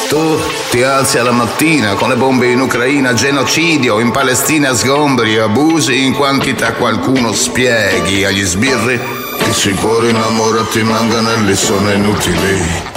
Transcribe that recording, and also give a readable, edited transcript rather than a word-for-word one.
Tu ti alzi alla mattina con le bombe in Ucraina, genocidio, in Palestina sgombri, abusi in quantità, qualcuno spieghi agli sbirri che sicuro innamorati manganelli sono inutili.